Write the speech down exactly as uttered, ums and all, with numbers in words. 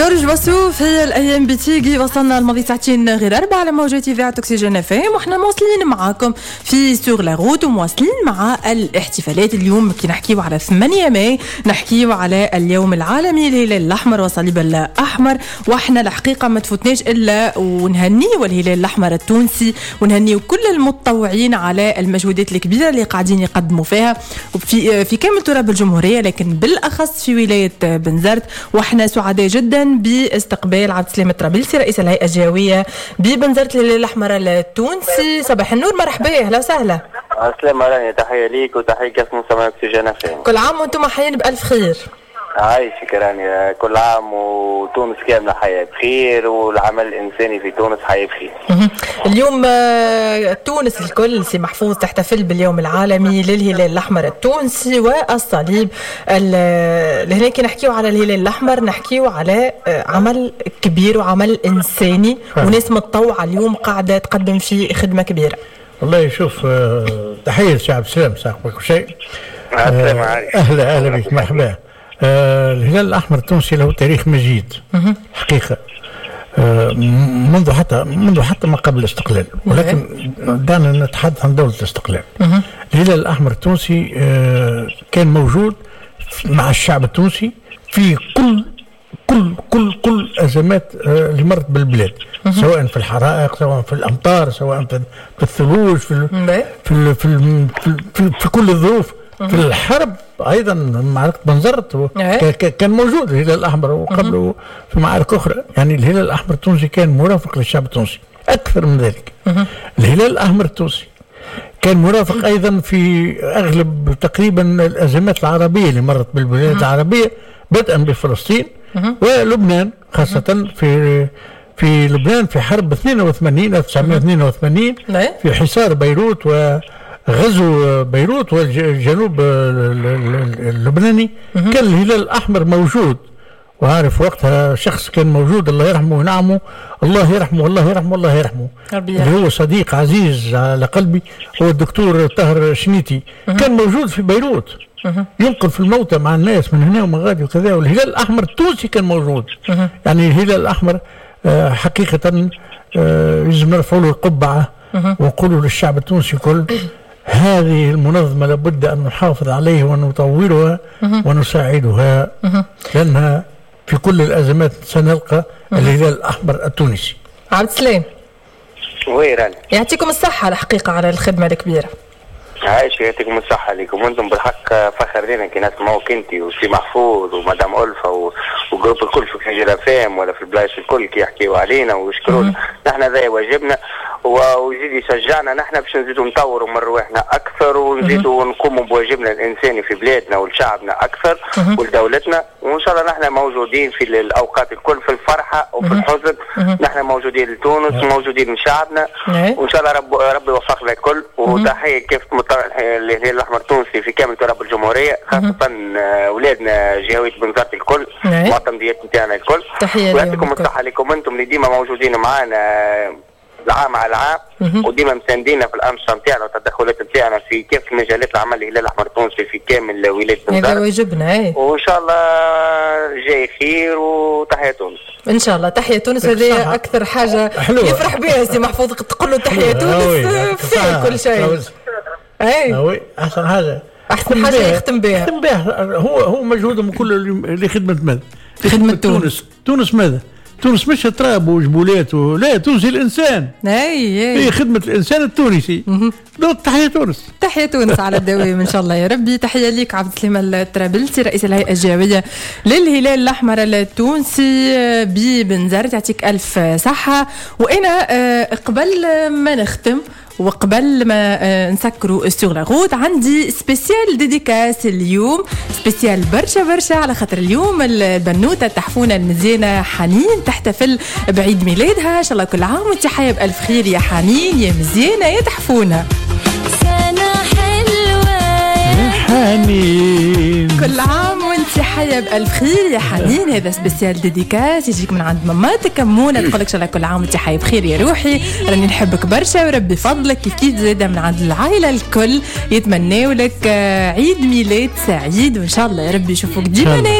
جورج وسوف. هي الايام بتيجي، وصلنا الماضي ساعتين غير اربعه على موجات اذاعه اوكسجين اف ام، وحنا مواصلين معاكم في سوغ لا روت ومواصلين مع الاحتفالات. اليوم كي نحكيو على ثمانية ماي نحكيو على اليوم العالمي للهلال الاحمر وصليب الاحمر، واحنا الحقيقه ما تفوتناش الا ونهنيو الهلال الاحمر التونسي ونهنيو كل المتطوعين على المجهودات الكبيره اللي قاعدين يقدموا فيها في في كامل تراب الجمهوريه، لكن بالاخص في ولايه بنزرت. واحنا سعداء جدا باستقبال عبد السلام الطرابلسي رئيس الهيئه الجهويه ببنزرت الهلال الاحمر التونسي. صباح النور، مرحبا، اهلا وسهلا. السلام عليكم، تحيه ليك وتحيه كاس مستمعي اوكسجين اف ام. كل عام وانتم حيين بالف خير. عايشك راني، كل عام وتونس كامله حياه بخير والعمل الانساني في تونس حياه بخير. اليوم تونس الكل سي محفوظ تحتفل باليوم العالمي للهلال الاحمر التونسي والصليب. هنا كي نحكيو على الهلال الاحمر نحكيو على عمل كبير وعمل انساني وناس متطوعه اليوم قاعده تقدم فيه خدمه كبيره. والله شوف، تحيه للشعب السلام ساقبك وشيء. السلام عليكم. اهلا اهلا بك، مرحبا. آه الهلال الأحمر التونسي له تاريخ مجيد حقيقة، آه منذ حتى منذ حتى ما قبل الاستقلال، ولكن دعنا نتحدث عن دولة الاستقلال. الهلال الأحمر التونسي آه كان موجود مع الشعب التونسي في كل كل كل كل أزمات آه اللي مرت بالبلاد، سواء في الحرائق، سواء في الأمطار، سواء في الثلوج، في في في, في, في, في كل الظروف. في الحرب ايضا معركه بنزرت كان موجود الهلال الاحمر، وقبله في معارك اخرى. يعني الهلال الاحمر التونسي كان مرافق للشعب التونسي. اكثر من ذلك، الهلال الاحمر التونسي كان مرافق ايضا في اغلب تقريبا الازمات العربيه اللي مرت بالبلاد العربيه، بدءا بفلسطين ولبنان، خاصه في في لبنان في حرب اثنين وثمانين ألف وتسعمائة واثنين وثمانين في حصار بيروت و غزو بيروت والجنوب اللبناني. كان الهلال الأحمر موجود، وعارف وقتها شخص كان موجود الله يرحمه ونعمه، الله يرحمه والله يرحمه الله يرحمه، اللي هو صديق عزيز على قلبي، هو الدكتور طاهر شنيتي. كان موجود في بيروت ينقل في الموتى مع الناس من هنا ومن غادي وكذا. والهلال الأحمر التونسي كان موجود. يعني الهلال الأحمر حقيقة يجب نرفع له القبعة ونقول للشعب التونسي كل هذه المنظمة لابد أن نحافظ عليها ونطورها ونساعدها، لأنها في كل الأزمات سنلقى الهلال الأحمر التونسي. عبد السلام، ويران يعطيكم الصحة الحقيقة على الخدمة الكبيرة. عايش، يعطيكم الصحة لكم وانتم بالحق فخر لنا كي نسمعوك انت وسي محفوظ ومدام ألفة وجروب الكل في كنجرة فام ولا في البلايص الكل كي يحكيوا علينا ويشكرونا. نحن ذا واجبنا ويزيد يشجعنا نحن باش نزيدوا نطوروا من رواحنا اكثر ونزيدوا نقوموا بواجبنا الانساني في بلادنا ولشعبنا اكثر ولدولتنا. وان شاء الله نحن موجودين في الاوقات الكل، في الفرحه وفي الحزن. نحن موجودين لتونس وموجودين لشعبنا، وان شاء الله رب ربي يوفقنا الكل. وتحيه كيف الهلال الاحمر التونسي في كامل تراب الجمهوريه، خاصه اولادنا جهويه بنزرت الكل، معتمديات نتاعنا الكل. ويعطيكم الصحه لكم انتم اللي ديما موجودين معنا العام على العام، وديما مساندينا في الانشطه نتاعنا والتدخلات نتاعنا في كيف مجالات العمل الهلال الاحمر التونسي في كامل ولايه بنزرت. هذا واجبنا، وان شاء الله جاي خير. وتحيه تونس ان شاء الله. تحيه تونس هذه اكثر حاجه حلوة. يفرح بها سي محفوظ تقول له تحيه تونس في كل شيء. اي وي احسن حاجه احسن حاجه يختم بها يختم بها هو هو مجهودهم كله لخدمه ماذا؟ خدمه تونس. تونس ماذا؟ تونس مش تراب وجبولات، لا، تونس الانسان. اي اي هي خدمه الانسان التونسي. دونك تحيه تونس، تحيه تونس على الدوام ان شاء الله يا ربي. تحيه ليك عبد السلام الطرابلسي رئيس الهيئه الجهويه للهلال الاحمر التونسي ببنزرت، يعطيك الف صحه. وانا قبل ما نختم وقبل ما نسكروا سوغ لا روت عندي سبيسيال ديديكاس اليوم، سبيسيال برشا برشا، على خاطر اليوم البنوته تحفونه المزيانه حنين تحتفل بعيد ميلادها. ان شاء الله كل عام وانت حيه بالف خير يا حنين يا مزيانه يا تحفونه. سنه حلوه يا حنين، كل عام وانت حيه بالف خير يا حنين. هذا سبيسيال ديديكاس يجيك من عند ماماتك مونة، تقول لك ان شاء الله كل عام وانت حيه بخير يا روحي، راني نحبك برشا وربي فضلك. كيف كيف زاده من عند العائله الكل يتمنوا لك عيد ميلاد سعيد، وان شاء الله يا ربي يشوفوك ديما